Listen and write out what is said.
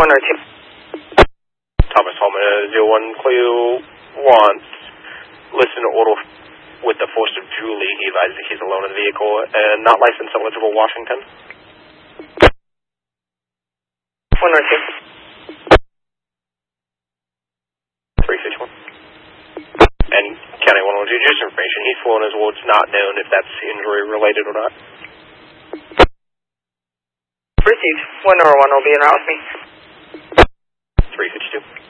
Thomas Holman, 01 Cleo wants listed order with the force of Julie. He advises that he's alone in the vehicle and not licensed eligible Washington. 361. And County 112, just information. He's flown as well. It's not known if that's injury related or not. Received. 101 will be in route with me. 352.